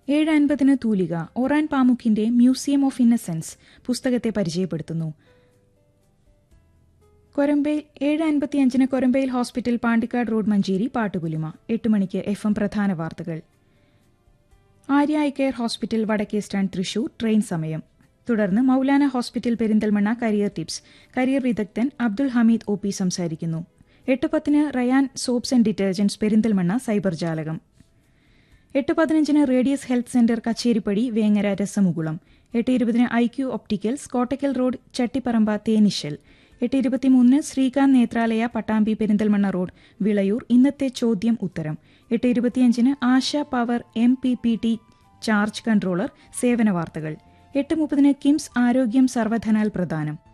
7:50 തൂലിക. Oran പാമുക്കിന്റെ museum of innocence പുസ്തകത്തെ പരിചയപ്പെടുത്തുന്നു. 7:55 കൊരമ്പയിൽ ഹോസ്പിറ്റൽ, പാണ്ടിക്കാട് റോഡ്, മഞ്ചേരി. പാട്ടുകുലുമ. 8 മണിക്ക് FM പ്രധാന വാർത്തകൾ. ആര്യ ഐ കെയർ ഹോസ്പിറ്റൽ, വടക്കേ സ്റ്റാൻഡ്, തൃശൂർ. ട്രെയിൻ സമയം. തുടർന്ന് Maulana hospital, Perinthalmanna. Career tips. Career വിദഗ്ധൻ അബ്ദുൽ ഹമീദ് OP സംസാരിക്കുന്നു. 8:10 Ryan soaps and detergents, Perinthalmanna. Cyber ജാലകം. 8:15 radius health centre, Kacheripadi, Vengara, രസമുകുളം. 8:20 IQ opticals, Kottakkal road, Chattiparamba, തേനിശൽ. 8:23 Srikanth Nethralaya, Pattambi, Perinthalmanna road, Vilayur. ഇന്നത്തെ ചോദ്യം ഉത്തരം. 8:25 ആശ പവർ MPPT ചാർജ് കൺട്രോളർ, സേവന വാർത്തകൾ. 8:30 കിംസ് ആരോഗ്യം സർവധനാൽ പ്രദാനം.